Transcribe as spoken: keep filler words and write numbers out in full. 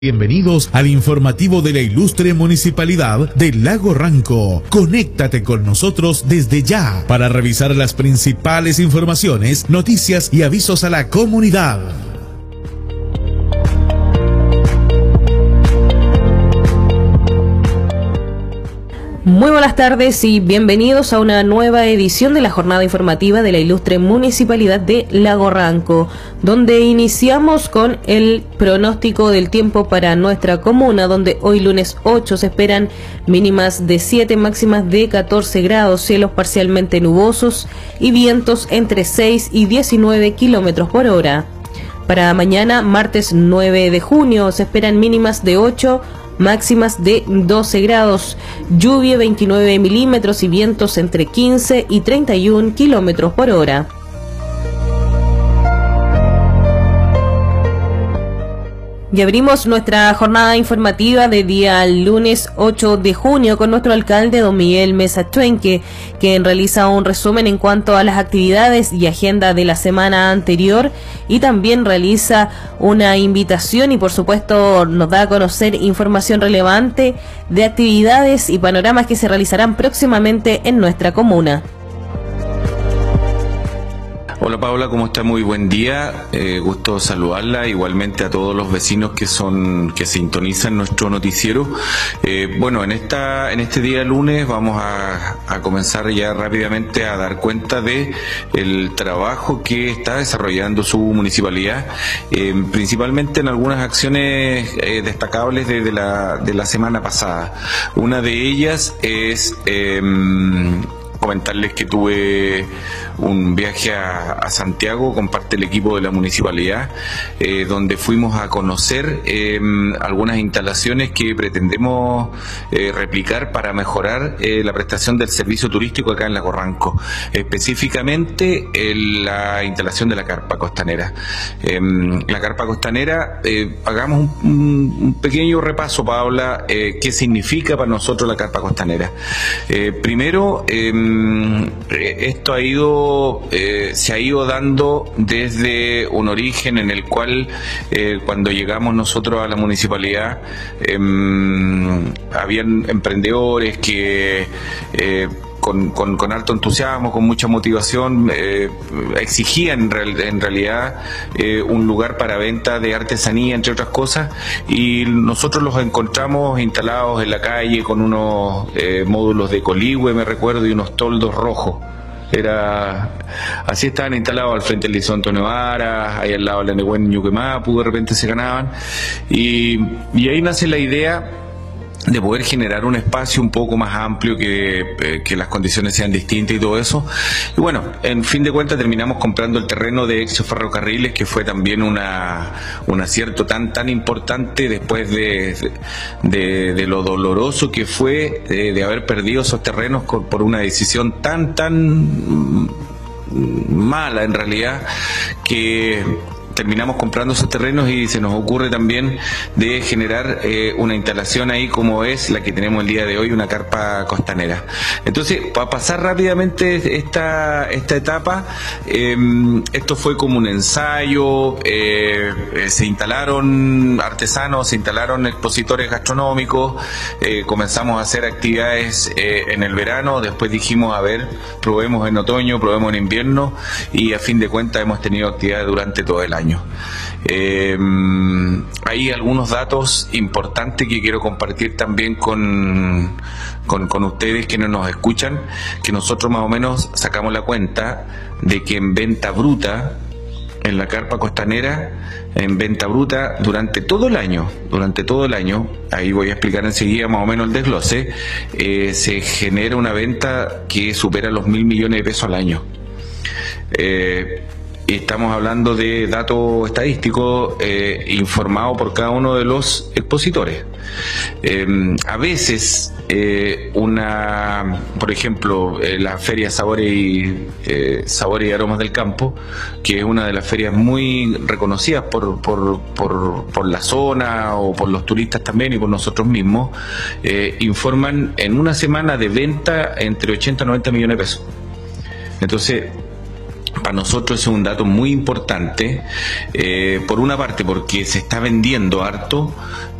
Bienvenidos al informativo de la ilustre Municipalidad de Lago Ranco. Conéctate con nosotros desde ya para revisar las principales informaciones, noticias y avisos a la comunidad. Muy buenas tardes y bienvenidos a una nueva edición de la jornada informativa de la ilustre Municipalidad de Lago Ranco, donde iniciamos con el pronóstico del tiempo para nuestra comuna, donde hoy lunes ocho se esperan mínimas de siete, máximas de catorce grados, cielos parcialmente nubosos y vientos entre seis y diecinueve kilómetros por hora. Para mañana, martes nueve de junio, se esperan mínimas de ocho, máximas de doce grados, lluvia veintinueve milímetros y vientos entre quince y treinta y un kilómetros por hora. Y abrimos nuestra jornada informativa de día lunes ocho de junio con nuestro alcalde don Miguel Mesa Chuenque, quien realiza un resumen en cuanto a las actividades y agenda de la semana anterior y también realiza una invitación y por supuesto nos da a conocer información relevante de actividades y panoramas que se realizarán próximamente en nuestra comuna. Hola Paula, ¿cómo está? Muy buen día, eh, gusto saludarla, igualmente a todos los vecinos que son que sintonizan nuestro noticiero. Eh, bueno, en esta en este día lunes vamos a, a comenzar ya rápidamente a dar cuenta de el trabajo que está desarrollando su municipalidad, eh, principalmente en algunas acciones eh, destacables de, de la de la semana pasada. Una de ellas es eh, comentarles que tuve un viaje a, a Santiago con parte del equipo de la municipalidad, eh, donde fuimos a conocer eh, algunas instalaciones que pretendemos eh, replicar para mejorar eh, la prestación del servicio turístico acá en Lago Ranco, específicamente eh, la instalación de la carpa costanera. Eh, la carpa costanera, eh, hagamos un, un pequeño repaso, Paula, eh, qué significa para nosotros la carpa costanera. Eh, primero, eh, esto ha ido, eh, se ha ido dando desde un origen en el cual eh, cuando llegamos nosotros a la municipalidad eh, habían emprendedores que eh, Con, con, con alto entusiasmo, con mucha motivación, eh, exigían en, real, en realidad eh, un lugar para venta de artesanía, entre otras cosas, y nosotros los encontramos instalados en la calle con unos eh, módulos de coligüe, me recuerdo, y unos toldos rojos. Era así, estaban instalados al frente del Liceo Antonio Vara, ahí al lado de la Nehuen Ñuquemapu, de repente se ganaban, y, y ahí nace la idea de poder generar un espacio un poco más amplio, que, eh, que las condiciones sean distintas y todo eso. Y bueno, en fin de cuentas terminamos comprando el terreno de Exio Ferrocarriles, que fue también una, un acierto tan tan importante después de, de, de lo doloroso que fue de, de haber perdido esos terrenos por, por una decisión tan tan mala en realidad, que terminamos comprando esos terrenos y se nos ocurre también de generar eh, una instalación ahí como es la que tenemos el día de hoy, una carpa costanera. Entonces, para pasar rápidamente esta, esta etapa, eh, esto fue como un ensayo, eh, eh, se instalaron artesanos, se instalaron expositores gastronómicos, eh, comenzamos a hacer actividades eh, en el verano, después dijimos, a ver, probemos en otoño, probemos en invierno, y a fin de cuentas hemos tenido actividades durante todo el año. Eh, hay algunos datos importantes que quiero compartir también con, con, con ustedes que no nos escuchan, que nosotros más o menos sacamos la cuenta de que en venta bruta, en la carpa costanera, en venta bruta durante todo el año, durante todo el año, ahí voy a explicar enseguida más o menos el desglose, eh, se genera una venta que supera los mil millones de pesos al año. Eh, Estamos hablando de datos estadísticos eh, informados por cada uno de los expositores. Eh, a veces, eh, una, por ejemplo, eh, la Feria Sabores y, eh, Sabores y Aromas del Campo, que es una de las ferias muy reconocidas por, por, por, por la zona o por los turistas también y por nosotros mismos, eh, informan en una semana de venta entre ochenta y noventa millones de pesos. Entonces, Para nosotros es un dato muy importante, eh, por una parte porque se está vendiendo harto,